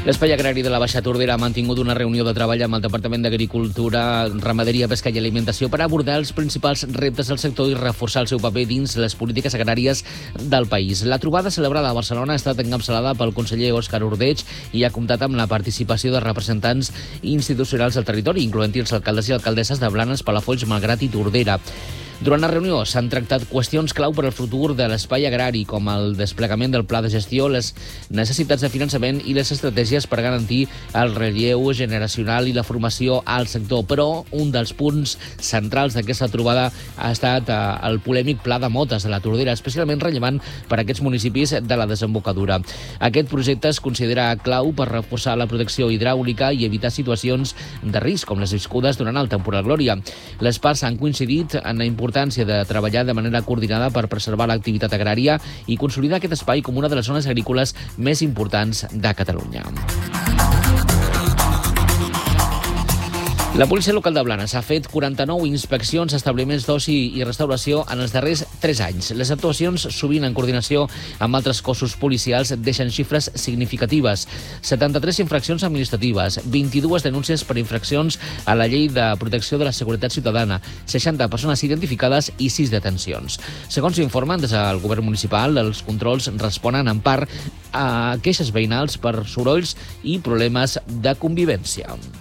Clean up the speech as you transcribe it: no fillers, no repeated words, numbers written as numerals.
L'Espai Agrari de la Baixa Tordera ha mantingut una reunió de treball amb el Departament d'Agricultura, Ramaderia, Pesca i Alimentació per abordar els principals reptes del sector i reforçar el seu paper dins les polítiques agràries del país. La trobada celebrada a Barcelona ha estat encapçalada pel conseller Òscar Ordeig i ha comptat amb la participació de representants institucionals del territori, incloent-hi els alcaldes i alcaldesses de Blanes, Palafolls, Malgrat i Tordera. Durant la reunió s'han tractat qüestions clau per al futur de l'espai agrari, com el desplegament del pla de gestió, les necessitats de finançament i les estratègies per garantir el relleu generacional i la formació al sector. Però un dels punts centrals d'aquesta trobada ha estat el polèmic Pla de Motes de la Tordera, especialment rellevant per a aquests municipis de la desembocadura. Aquest projecte es considera clau per reforçar la protecció hidràulica i evitar situacions de risc, com les viscudes durant el temporal Glòria. Les parts han coincidit en la importància de treballar de manera coordinada per preservar l'activitat agrària i consolidar aquest espai com una de les zones agrícoles més importants de Catalunya. La policia local de Blanes ha fet 49 inspeccions a establiments d'oci i restauració en els darrers 3 anys. Les actuacions, sovint en coordinació amb altres cossos policials, deixen xifres significatives. 73 infraccions administratives, 22 denúncies per infraccions a la llei de protecció de la seguretat ciutadana, 60 persones identificades i 6 detencions. Segons informen des del govern municipal, els controls responen en part a queixes veïnals per sorolls i problemes de convivència.